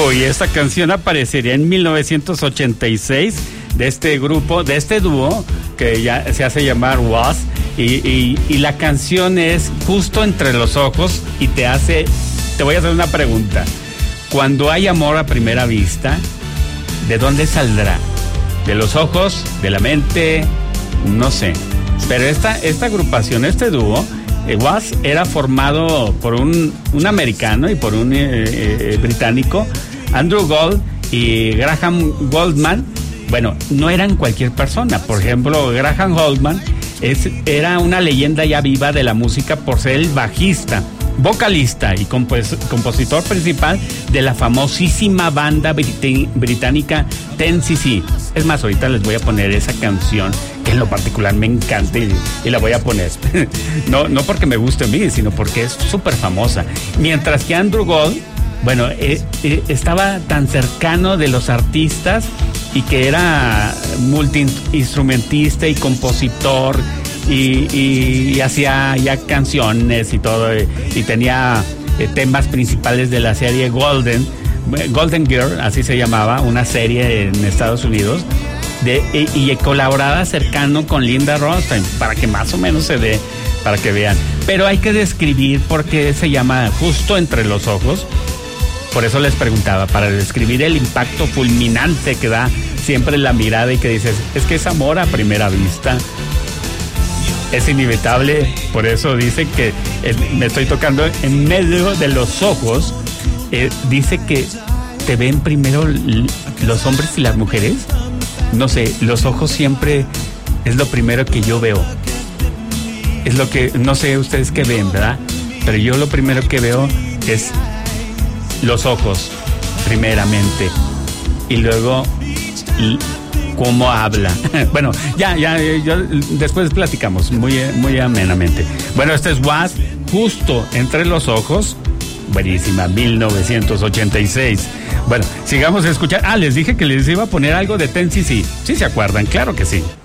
Uy, esta canción aparecería en 1986 de este grupo, de este dúo que ya se hace llamar Was, y la canción es Justo entre los ojos y te voy a hacer una pregunta. Cuando hay amor a primera vista, ¿de dónde saldrá? ¿De los ojos? ¿De la mente? No sé. Pero esta agrupación, este dúo, Was, era formado por un americano y por un británico, Andrew Gold y Graham Goldman. Bueno, no eran cualquier persona. Por ejemplo, Graham Goldman era una leyenda ya viva de la música por ser el bajista, vocalista y compositor principal de la famosísima banda británica 10cc. Es más, ahorita les voy a poner esa canción que en lo particular me encanta y la voy a poner. No porque me guste a mí, sino porque es súper famosa. Mientras que Andrew Gold, bueno, estaba tan cercano de los artistas y que era multiinstrumentista y compositor y hacía ya canciones y todo, y tenía temas principales de la serie Golden Girl, así se llamaba, una serie en Estados Unidos, y colaboraba cercano con Linda Ronstadt, para que más o menos se dé, para que vean. Pero hay que describir por qué se llama Justo entre los ojos. Por eso les preguntaba, para describir el impacto fulminante que da siempre la mirada y que dices, es que es amor a primera vista. Es inevitable, por eso dice que me estoy tocando en medio de los ojos. Dice que te ven primero los hombres y las mujeres. No sé, los ojos siempre es lo primero que yo veo. Es lo que, no sé ustedes qué ven, ¿verdad? Pero yo lo primero que veo es los ojos, primeramente. Y luego cómo habla. Bueno, ya después platicamos muy amenamente. Bueno, este es Was, Justo entre los ojos. Buenísima, 1986. Bueno, sigamos a escuchar. Les dije que les iba a poner algo de 10cc. ¿Sí se acuerdan? Claro que sí.